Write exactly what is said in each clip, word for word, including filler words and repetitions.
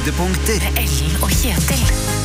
Høydepunkter. Ellen og Kjetil.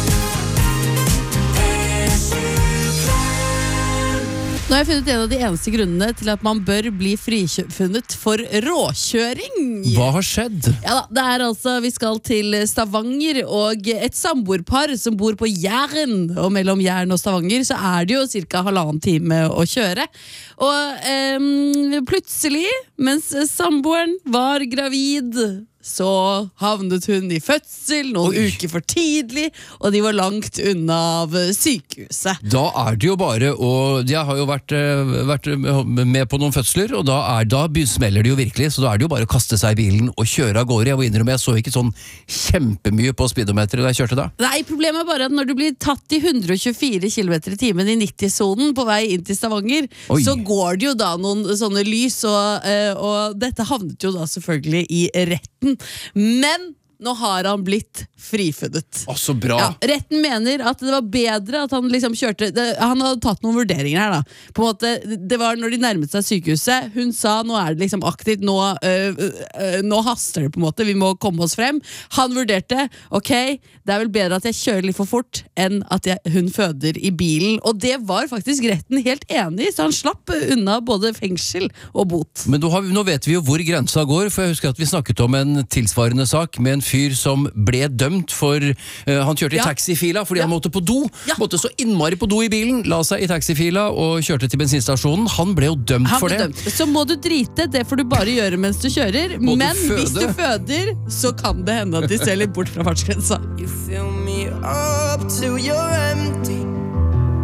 Nå har jeg funnet en av de eneste grunnene til at man bør bli frifunnet for råkjøring. Hva har skjedd? Ja da, det er altså, vi skal til Stavanger, og et samboerpar som bor på Jæren, og mellom Jæren og Stavanger så er det jo cirka halvannen time å kjøre. Og eh, plutselig, mens samboeren var gravid, så havnet hun i fødsel noen Oi. uker for tidlig, og de var langt unna av sykehuset. Da er det jo bare, og jeg har jo vært, eh, vært med på noen fødsler, og da, er, da smeller det jo virkelig, så da er det jo bare å kaste seg i bilen og kjøre av gårde. Jeg må innrømme, jeg så ikke sånn kjempemye på speedometeret da jeg kjørte da. Nei, problemet er bare at når du blir tatt i hundre og tjuefire kilometer i timen i nitti-sonen på vei inn til Stavanger, Oi. så går det jo da noen sånne lys, og, eh, og dette havnet jo da selvfølgelig i retten. Men nå har han blitt frifunnet. Å, så bra. Ja, retten mener at det var bedre at han liksom kjørte det, Han hadde tatt noen vurderinger her da. På en måte, det var når de nærmet seg sykehuset. Hun sa nå er det liksom aktivt, nå, øh, øh, nå haster det på en måte, vi må komme oss frem. Han vurderte, ok, det er vel bedre at jeg kjører litt for fort enn at jeg, hun føder i bilen. Og det var faktisk retten helt enig i, så han slapp unna både fengsel og bot. Men nå, har, nå vet vi jo hvor grensa går, for jeg husker at vi snakket om en tilsvarende sak med en fyr som ble dømt for uh, han kjørte i Ja. taxifila fordi Ja. han måtte på do. Ja. Måtte så innmari på do i bilen, la seg i taxifila og kjørte til bensinstasjonen. Han ble jo dømt Han for ble det. dømt. Så må du drite, det får du bare gjøre mens du kjører. Må du Men hvis føde? du føder, så kan det hende at de ser litt bort fra fartsgrensa. You fill me up till you're empty.